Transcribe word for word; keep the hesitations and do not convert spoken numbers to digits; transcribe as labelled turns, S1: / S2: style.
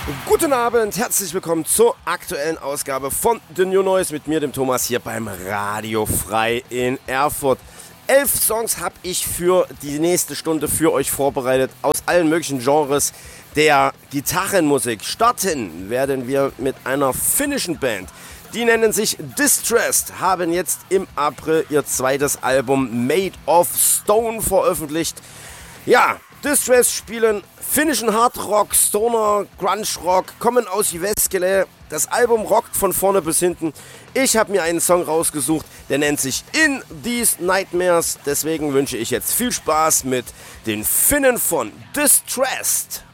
S1: Guten Abend, herzlich willkommen zur aktuellen Ausgabe von The New Noise mit mir, dem Thomas, hier beim Radio Frei in Erfurt. Elf Songs habe ich für die nächste Stunde für euch vorbereitet, aus allen möglichen Genres der Gitarrenmusik. Starten werden wir mit einer finnischen Band. Die nennen sich Distressed, haben jetzt im April ihr zweites Album Made of Stone veröffentlicht. Ja, Distressed spielen finnischen Hardrock, Stoner, Grunge Rock, kommen aus Jyväskylä. Das Album rockt von vorne bis hinten. Ich habe mir einen Song rausgesucht, der nennt sich In These Nightmares. Deswegen wünsche ich jetzt viel Spaß mit den Finnen von Distressed.